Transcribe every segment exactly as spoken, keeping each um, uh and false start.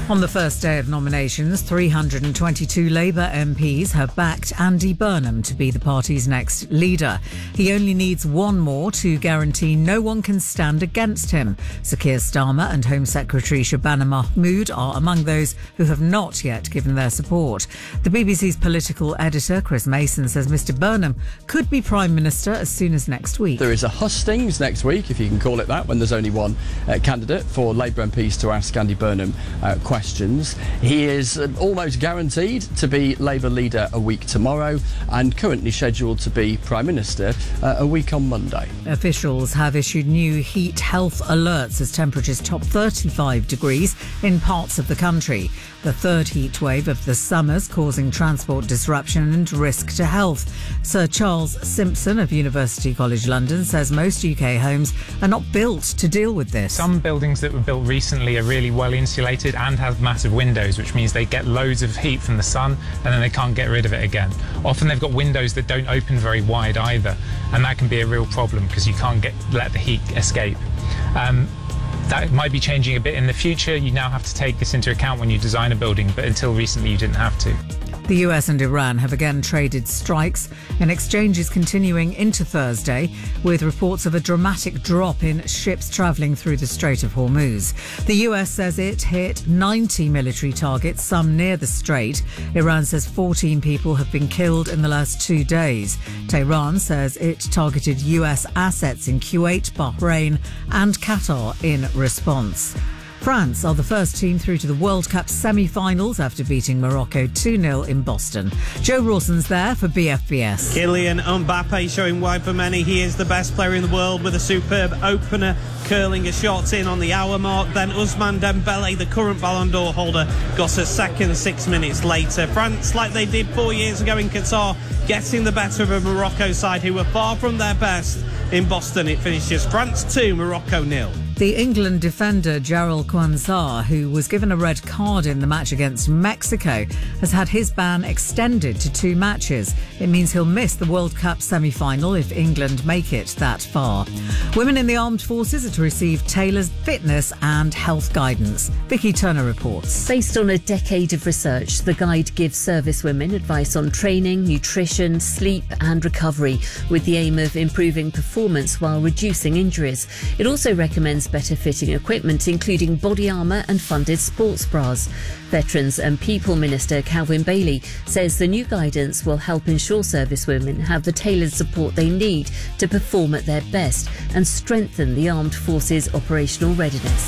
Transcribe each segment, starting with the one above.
On the first day of nominations, three hundred twenty-two Labour M Ps have backed Andy Burnham to be the party's next leader. He only needs one more to guarantee no one can stand against him. Sir Keir Starmer and Home Secretary Shabana Mahmood are among those who have not yet given their support. The B B C's political editor, Chris Mason, says Mr Burnham could be Prime Minister as soon as next week. There is a hustings next week, if you can call it that, when there's only one uh, candidate for Labour M Ps to ask Andy Burnham uh, questions. He is uh, almost guaranteed to be Labour leader a week tomorrow and currently scheduled to be Prime Minister uh, a week on Monday. Officials have issued new heat health alerts as temperatures top thirty-five degrees in parts of the country. The third heat wave of the summer's causing transport disruption and risk to health. Sir Charles Simpson of University College London says most U K homes are not built to deal with this. Some buildings that were built recently are really well insulated and have massive windows, which means they get loads of heat from the sun and then they can't get rid of it again. Often they've got windows that don't open very wide either, and that can be a real problem because you can't get let the heat escape. Um, That might be changing a bit in the future. You now have to take this into account when you design a building, but until recently you didn't have to. The U S and Iran have again traded strikes, and exchanges continuing into Thursday, with reports of a dramatic drop in ships travelling through the Strait of Hormuz. The U S says it hit ninety military targets, some near the strait. Iran says fourteen people have been killed in the last two days. Tehran says it targeted U S assets in Kuwait, Bahrain and Qatar in response. France are the first team through to the World Cup semi-finals after beating Morocco two nil in Boston. Joe Rawson's there for B F B S. Kylian Mbappe showing why for many he is the best player in the world with a superb opener, curling a shot in on the hour mark. Then Ousmane Dembele, the current Ballon d'Or holder, got a second six minutes later. France, like they did four years ago in Qatar, getting the better of a Morocco side who were far from their best. In Boston, it finishes France two, Morocco nil. The England defender Jarrell Quansah, who was given a red card in the match against Mexico, has had his ban extended to two matches. It means he'll miss the World Cup semi-final if England make it that far. Women in the armed forces are to receive tailored fitness and health guidance. Vicky Turner reports. Based on a decade of research, the guide gives service women advice on training, nutrition, sleep and recovery, with the aim of improving performance while reducing injuries. It also recommends better fitting equipment, including body armour and funded sports bras. Veterans and People Minister Calvin Bailey says the new guidance will help ensure servicewomen have the tailored support they need to perform at their best and strengthen the armed forces' operational readiness.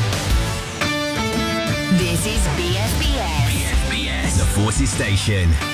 This is B F B S. B F B S, the Forces Station.